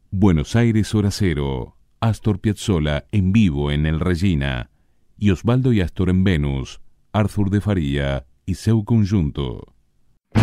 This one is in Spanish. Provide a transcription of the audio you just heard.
Buenos Aires Hora Cero, Astor Piazzolla en vivo en el Regina, y Osvaldo y Astor en Venus, Arthur de Faría y seu conjunto.